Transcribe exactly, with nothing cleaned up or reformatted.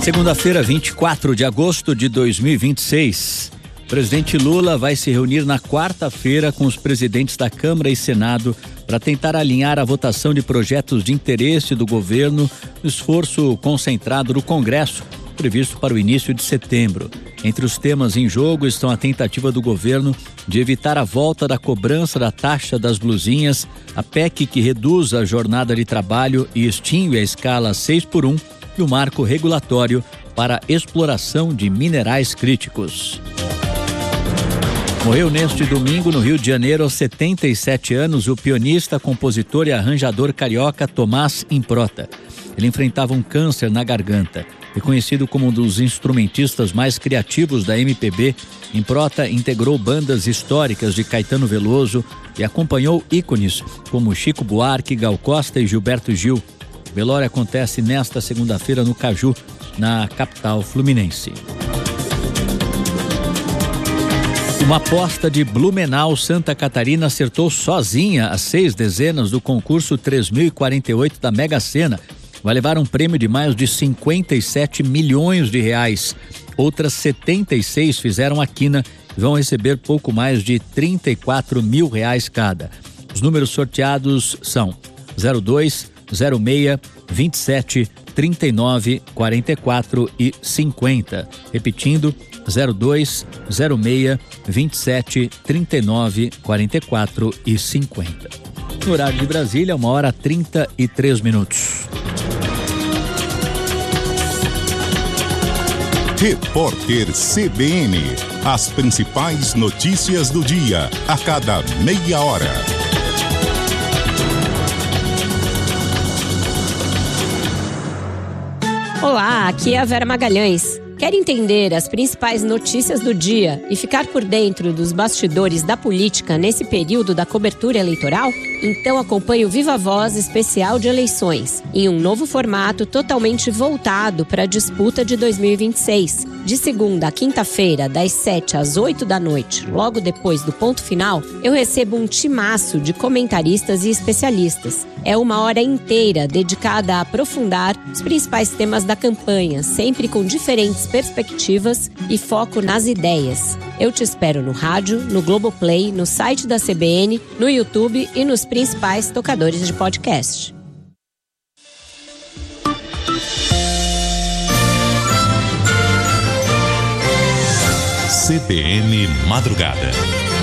Segunda-feira, vinte e quatro de agosto de dois mil e vinte e seis. O presidente Lula vai se reunir na quarta-feira com os presidentes da Câmara e Senado para tentar alinhar a votação de projetos de interesse do governo no esforço concentrado do Congresso, previsto para o início de setembro. Entre os temas em jogo estão a tentativa do governo de evitar a volta da cobrança da taxa das blusinhas, a P E C que reduz a jornada de trabalho e extingue a escala seis por um e o marco regulatório para exploração de minerais críticos. Morreu neste domingo no Rio de Janeiro aos setenta e sete anos o pianista, compositor e arranjador carioca Tomás Improta. Ele enfrentava um câncer na garganta. Reconhecido como um dos instrumentistas mais criativos da M P B, Improta integrou bandas históricas de Caetano Veloso e acompanhou ícones como Chico Buarque, Gal Costa e Gilberto Gil. O velório acontece nesta segunda-feira no Caju, na capital fluminense. Uma aposta de Blumenau, Santa Catarina, acertou sozinha as seis dezenas do concurso três mil e quarenta e oito da Mega Sena. Vai levar um prêmio de mais de cinquenta e sete milhões de reais. Outras setenta e seis fizeram a quina e vão receber pouco mais de trinta e quatro mil reais cada. Os números sorteados são zero dois, zero seis, vinte e sete, trinta e nove, quarenta e quatro e cinquenta. Repetindo, zero dois, zero seis, vinte e sete, trinta e nove, quarenta e quatro e cinquenta. No horário de Brasília, uma hora trinta e três minutos. Repórter C B N. As principais notícias do dia, a cada meia hora. Olá, aqui é a Vera Magalhães. Quer entender as principais notícias do dia e ficar por dentro dos bastidores da política nesse período da cobertura eleitoral? Então acompanhe o Viva Voz especial de eleições, em um novo formato totalmente voltado para a disputa de dois mil e vinte e seis. De segunda a quinta-feira, das sete às oito da noite, logo depois do ponto final, eu recebo um timaço de comentaristas e especialistas. É uma hora inteira dedicada a aprofundar os principais temas da campanha, sempre com diferentes perspectivas e foco nas ideias. Eu te espero no rádio, no Globoplay, no site da C B N, no YouTube e nos principais tocadores de podcast. C B N Madrugada.